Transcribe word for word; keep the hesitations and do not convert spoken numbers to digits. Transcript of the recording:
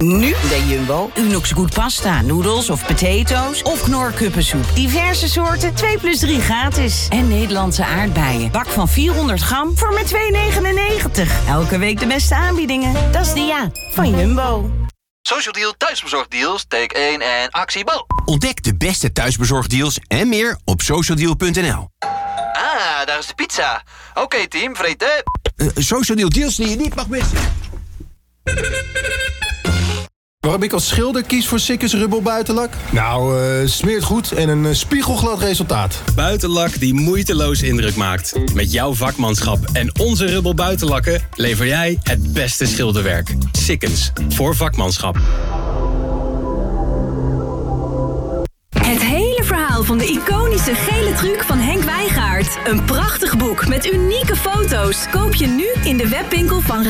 Nu bij Jumbo. Unox Good pasta, noedels of potatoes of Knorr kuppensoep. Diverse soorten, twee plus drie gratis. En Nederlandse aardbeien. Bak van vierhonderd gram voor maar twee negenennegentig. Elke week de beste aanbiedingen. Dat is de ja van Jumbo. Social Deal thuisbezorgdeals, take één en actie Bo. Ontdek de beste thuisbezorgdeals en meer op socialdeal punt n l. Ah, daar is de pizza. Oké okay, team, vreten. Uh, Social Deal deals die je niet mag missen. Waarom ik als schilder kies voor Sikkes Rubber buitenlak? Nou, uh, smeert goed en een uh, spiegelglad resultaat. Buitenlak die moeiteloos indruk maakt. Met jouw vakmanschap en onze Rubber buitenlakken lever jij het beste schilderwerk. Sikkens, voor vakmanschap. Het hele verhaal van de iconische gele truc van Henk Wijngaard. Een prachtig boek met unieke foto's. Koop je nu in de webwinkel van